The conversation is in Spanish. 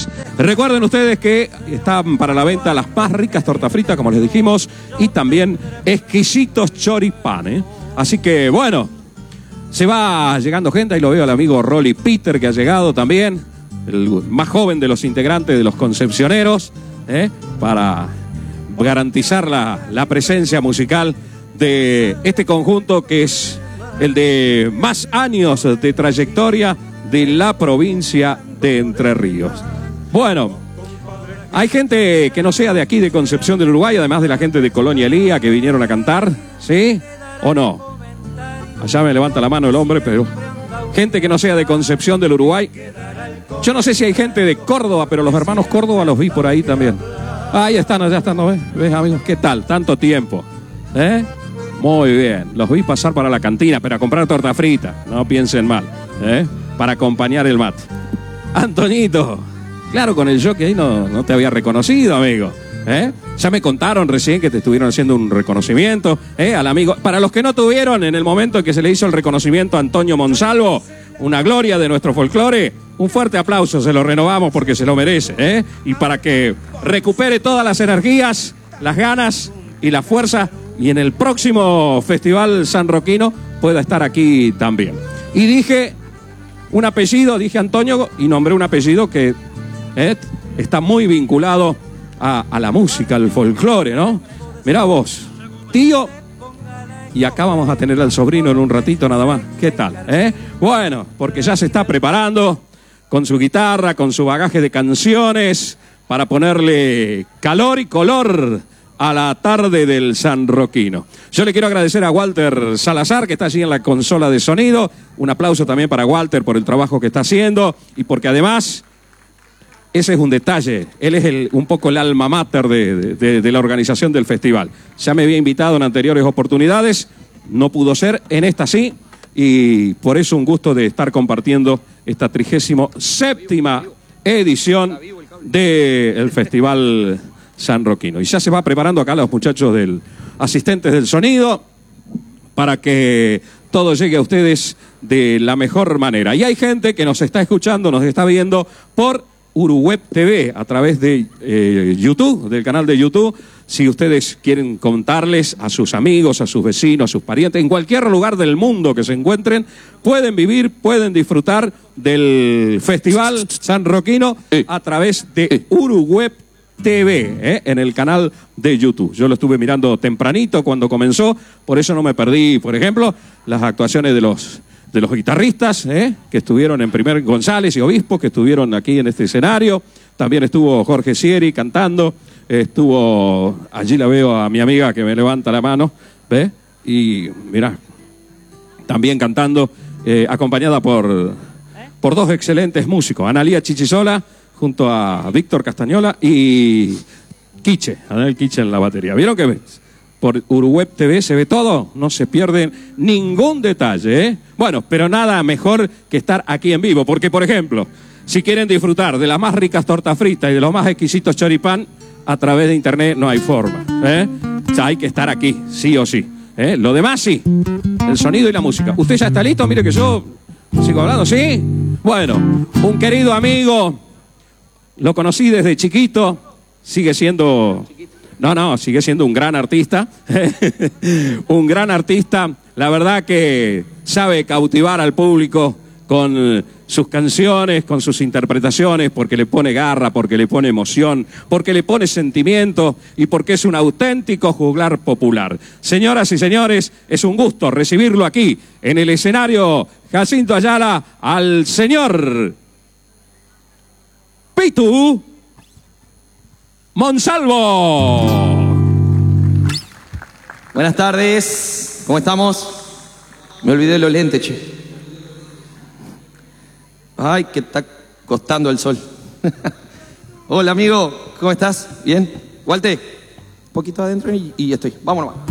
ustedes. Recuerden ustedes que están para la venta las más ricas tortas fritas, como les dijimos, y también exquisitos choripanes. Así que, bueno, se va llegando gente. Ahí lo veo al amigo Rolly Peter, que ha llegado también, el más joven de los integrantes de los Concepcioneros, para garantizar la presencia musical de este conjunto que es el de más años de trayectoria de la provincia de Entre Ríos. Bueno, hay gente que no sea de aquí, de Concepción del Uruguay, además de la gente de Colonia Elía, que vinieron a cantar, ¿sí? ¿O no? Allá me levanta la mano el hombre, pero gente que no sea de Concepción del Uruguay. Yo no sé si hay gente de Córdoba, pero los hermanos Córdoba los vi por ahí también. Ahí están, allá están, ¿no ves? ¿Ves, amigos? ¿Qué tal? Tanto tiempo, Muy bien, los vi pasar para la cantina, pero a comprar torta frita, no piensen mal, para acompañar el mate. Antonito, claro, con el jockey ahí no te había reconocido, amigo, Ya me contaron recién que te estuvieron haciendo un reconocimiento, al amigo. Para los que no tuvieron, en el momento en que se le hizo el reconocimiento a Antonio Monsalvo, una gloria de nuestro folclore, un fuerte aplauso, se lo renovamos porque se lo merece, y para que recupere todas las energías, las ganas y la fuerza, y en el próximo Festival Sanroquino pueda estar aquí también. Y dije un apellido, dije Antonio, y nombré un apellido que está muy vinculado a la música, al folclore, ¿no? Mirá vos, tío, y acá vamos a tener al sobrino en un ratito nada más. ¿Qué tal? Bueno, porque ya se está preparando con su guitarra, con su bagaje de canciones, para ponerle calor y color a la tarde del Sanroquino. Yo le quiero agradecer a Walter Salazar, que está allí en la consola de sonido. Un aplauso también para Walter por el trabajo que está haciendo, y porque además, ese es un detalle, él es un poco el alma mater de la organización del festival. Ya me había invitado en anteriores oportunidades, no pudo ser, en esta sí, y por eso un gusto de estar compartiendo esta 37ª edición del Festival Sanroquino. Y ya se va preparando acá los muchachos asistentes del sonido para que todo llegue a ustedes de la mejor manera. Y hay gente que nos está escuchando, nos está viendo por Uruweb TV, a través de YouTube, del canal de YouTube. Si ustedes quieren contarles a sus amigos, a sus vecinos, a sus parientes, en cualquier lugar del mundo que se encuentren, pueden vivir, pueden disfrutar del Festival Sanroquino a través de Uruweb TV, en el canal de YouTube. Yo lo estuve mirando tempranito cuando comenzó, por eso no me perdí, por ejemplo, las actuaciones de los guitarristas, que estuvieron en primer, González y Obispo, que estuvieron aquí en este escenario. También estuvo Jorge Sieri cantando, allí la veo a mi amiga que me levanta la mano, y mirá, también cantando, acompañada por dos excelentes músicos, Analía Chichisola, junto a Víctor Castañola y Quiche, Daniel Quiche en la batería. ¿Vieron que por Uruweb TV se ve todo? No se pierden ningún detalle, Bueno, pero nada mejor que estar aquí en vivo, porque, por ejemplo, si quieren disfrutar de las más ricas tortas fritas y de los más exquisitos choripán, a través de internet no hay forma, O sea, hay que estar aquí, sí o sí, Lo demás sí, el sonido y la música. ¿Usted ya está listo? Mire que yo sigo hablando, ¿sí? Bueno, un querido amigo, lo conocí desde chiquito, sigue siendo... sigue siendo un gran artista, un gran artista, la verdad que sabe cautivar al público con sus canciones, con sus interpretaciones, porque le pone garra, porque le pone emoción, porque le pone sentimiento y porque es un auténtico juglar popular. Señoras y señores, es un gusto recibirlo aquí en el escenario Jacinto Ayala, al señor Pitu Monsalvo. Buenas tardes, ¿cómo estamos? Me olvidé los lentes, che. Ay, que está costando el sol. Hola, amigo, ¿cómo estás? ¿Bien? Walter, un poquito adentro y estoy. Vámonos.